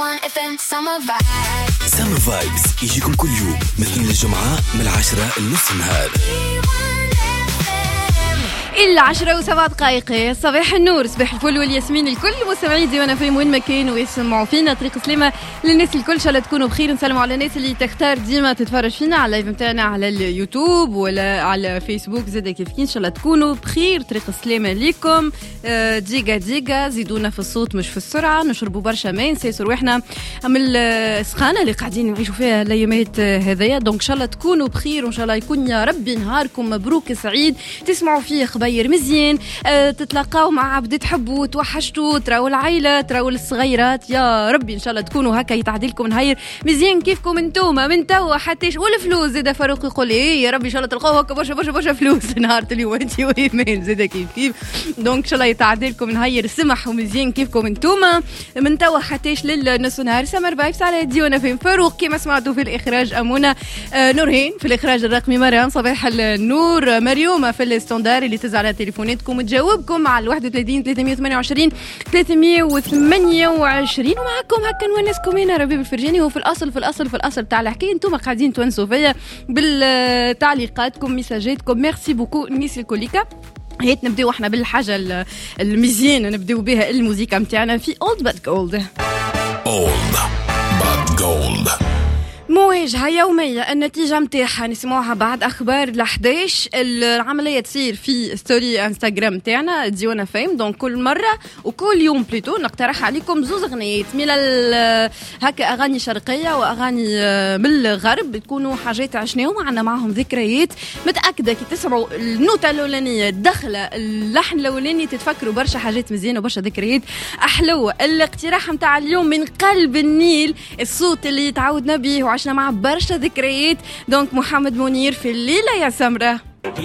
Summer Vibes يجيكم كل يوم من الاثنين للجمعة من 10 لنص النهار. إلا 10:07 صباح النور، صباح الفل والياسمين الكل مستمعي ديوانا فيم وين ما كانوا ويسمعوا فينا. طريق سلامة للناس الكل، ان شاء الله تكونوا بخير. نسلموا على الناس اللي تختار ديما تتفرج فينا على اللايف نتاعنا على اليوتيوب ولا على فيسبوك زاد كيف ان شاء الله تكونوا بخير. طريق السلامة ليكم. ديقة زيدونا في الصوت مش في السرعة، نشربوا برشا ماء نسيسوا روحنا من السخانة اللي قاعدين نعيشوا فيها الايامات هذيا. دونك ان شاء الله تكونوا بخير وان شاء الله يكون يا ربي نهاركم مبروك سعيد، تسمعوا فيه خبير مزيان، تتلاقاو مع عبد تحبوا توحشتوا، تراو العائلة تراو الصغيرات. يا ربي ان شاء الله تكونوا هكا يتعدلكم نهار مزيان كيفكم انتوما من توا حتى والفلوس زاد. فاروق يقول ايه يا ربي ان شاء الله تلقاو هكا برشا فلوس نهار اليوم انت وايمان زاد كيف. دونك ان شاء الله يتعدلكم نهار سمح ومزيان كيفكم انتوما من توا حتى للنص نهار. سمر فايبس على ديونا فين. فاروق كما سمعتوا في الاخراج امونه، نورهين في الاخراج الرقمي، مريم صباح النور، مريومه في الاستندار اللي تزعل على تليفوناتكم وتجاوبكم على 31 328 328 ومعكم هكا نونسكم هنا ربيب الفرجاني. هو في الاصل تاع الحكايه انتم قاعدين تونسوا فيا بالتعليقاتكم ميساجاتكم. ميرسي بوكو الناس الكليكا. هيت نبداو احنا بالحاجه المزيانه، نبداو بها الموسيقى نتاعنا في Old But Gold. مواجهة يومية النتيجة متاعها نسمعها بعد أخبار ل11. العملية تصير في ستوري انستغرام تاعنا ديونا فيم. دونك كل مرة وكل يوم بليتو نقترح عليكم زوز أغنيات من هكا أغاني شرقية وأغاني بالغرب، تكونوا حاجات عشناهم وعنا معهم ذكريات. متأكدة كي تسمعوا النوتة الأولانية دخل اللحن الأولاني تتفكروا برشا حاجات مزيانة وبرشا ذكريات أحلوة. الاقتراح متاع اليوم من قلب النيل، الصوت اللي تعودنا به وعشنا مع برشا ذكريات. دونك محمد منير في الليلة يا سمرة.